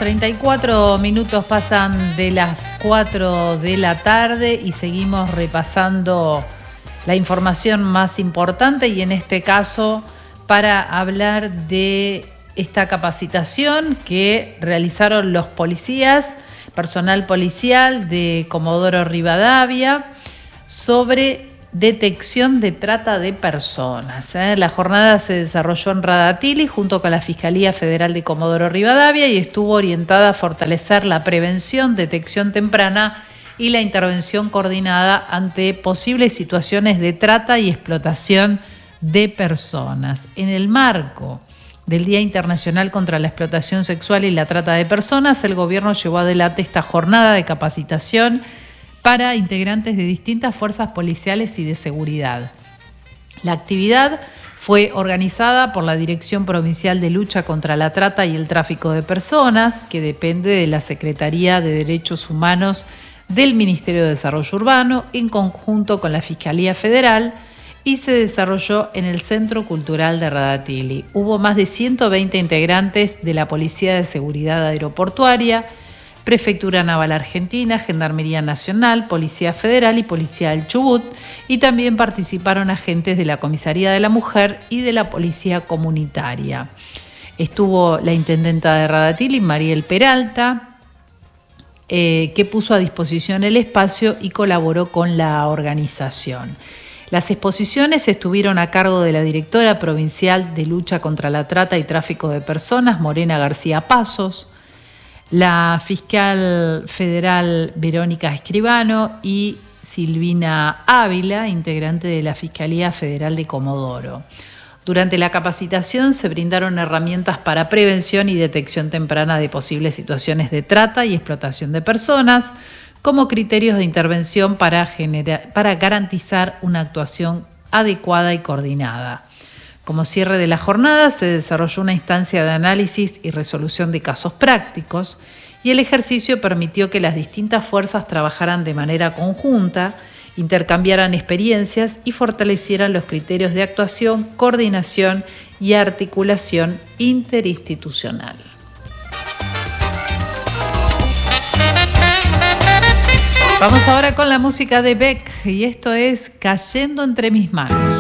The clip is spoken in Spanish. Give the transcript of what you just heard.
34 minutos pasan de las 4 de la tarde y seguimos repasando la información más importante y en este caso para hablar de esta capacitación que realizaron los policías, personal policial de Comodoro Rivadavia sobre detección de trata de personas. La jornada se desarrolló en Radatili junto con la Fiscalía Federal de Comodoro Rivadavia y estuvo orientada a fortalecer la prevención, detección temprana y la intervención coordinada ante posibles situaciones de trata y explotación de personas. En el marco del Día Internacional contra la Explotación Sexual y la Trata de Personas, el gobierno llevó adelante esta jornada de capacitación para integrantes de distintas fuerzas policiales y de seguridad. La actividad fue organizada por la Dirección Provincial de Lucha contra la Trata y el Tráfico de Personas, que depende de la Secretaría de Derechos Humanos del Ministerio de Desarrollo Urbano, en conjunto con la Fiscalía Federal, y se desarrolló en el Centro Cultural de Radatili. Hubo más de 120 integrantes de la Policía de Seguridad Aeroportuaria, Prefectura Naval Argentina, Gendarmería Nacional, Policía Federal y Policía del Chubut, y también participaron agentes de la Comisaría de la Mujer y de la Policía Comunitaria. Estuvo la intendenta de Radatili, Mariel Peralta, que puso a disposición el espacio y colaboró con la organización. Las exposiciones estuvieron a cargo de la directora provincial de Lucha contra la Trata y Tráfico de Personas, Morena García Pasos, la fiscal federal Verónica Escribano y Silvina Ávila, integrante de la Fiscalía Federal de Comodoro. Durante la capacitación se brindaron herramientas para prevención y detección temprana de posibles situaciones de trata y explotación de personas, como criterios de intervención para garantizar una actuación adecuada y coordinada. Como cierre de la jornada se desarrolló una instancia de análisis y resolución de casos prácticos y el ejercicio permitió que las distintas fuerzas trabajaran de manera conjunta, intercambiaran experiencias y fortalecieran los criterios de actuación, coordinación y articulación interinstitucional. Vamos ahora con la música de Beck y esto es Cayendo entre mis manos.